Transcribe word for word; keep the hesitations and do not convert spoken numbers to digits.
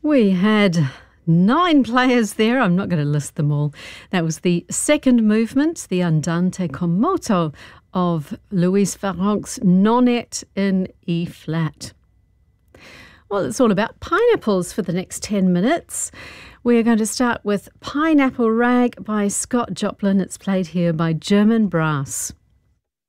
We had nine players there. I'm not going to list them all. That was the second movement, the Andante con moto of Louise Farrenc's Nonette in E flat. Well, it's all about pineapples for the next ten minutes. We're going to start with Pineapple Rag by Scott Joplin. It's played here by German Brass.